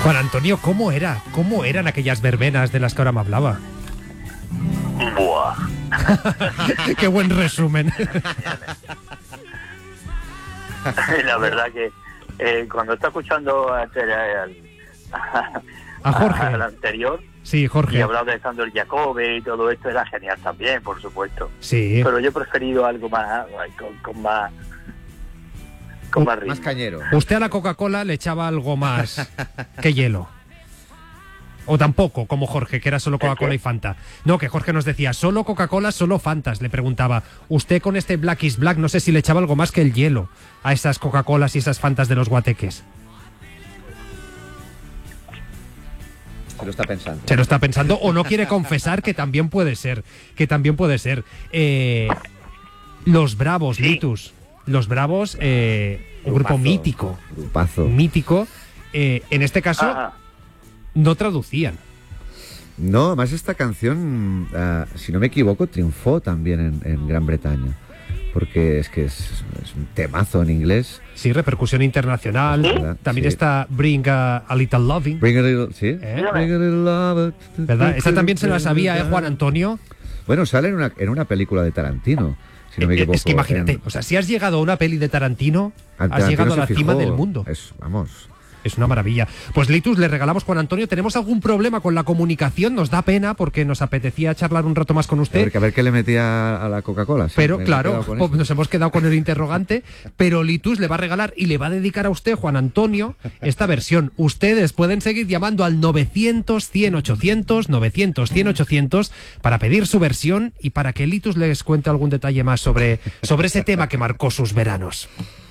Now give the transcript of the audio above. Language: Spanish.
Juan Antonio, ¿cómo era? ¿Cómo eran aquellas verbenas de las que ahora me hablaba? Buah. Qué buen resumen. La verdad que cuando está escuchando a Jorge. al anterior, Sí, Jorge. y hablaba de Sandro Jacobe y todo esto, era genial también, por supuesto. Sí. Pero yo he preferido algo más, con más ritmo. Más cañero. Usted a la Coca-Cola le echaba algo más que hielo. O tampoco, como Jorge, que era solo Coca-Cola y Fanta. No, que Jorge nos decía, solo Coca-Cola, solo Fantas. Le preguntaba, usted con este Black is Black, no sé si le echaba algo más que el hielo a esas Coca-Colas y esas Fantas de los guateques. Se lo está pensando. Se lo está pensando o no quiere confesar, que también puede ser. Los Bravos, Sí. Litus. Los Bravos, un grupo mítico. Grupazo. Mítico. En este caso, Ajá. no traducían. No, además esta canción, si no me equivoco, triunfó también en Gran Bretaña. Porque es que es un temazo en inglés. Sí, repercusión internacional. ¿Verdad? También Sí. está Bring a Little Loving. Bring a little, ¿sí? ¿Eh? Bring a little love. ¿Verdad? Esa también se la sabía, Juan Antonio. Bueno, sale en una película de Tarantino, si no me equivoco. Es que imagínate, o sea, si has llegado a una peli de Tarantino, has Tarantino llegado a se la fijó. cima del mundo. Vamos. Es una maravilla. Pues Litus, le regalamos, Juan Antonio. ¿Tenemos algún problema con la comunicación? Nos da pena porque nos apetecía charlar un rato más con usted. A ver qué le metía a la Coca-Cola. Sí, Pero me he claro, quedado con eso. nos hemos quedado con el interrogante. Pero Litus le va a regalar y le va a dedicar a usted, Juan Antonio, esta versión. Ustedes pueden seguir llamando al 900-100-800, 900-100-800 para pedir su versión y para que Litus les cuente algún detalle más sobre ese tema que marcó sus veranos.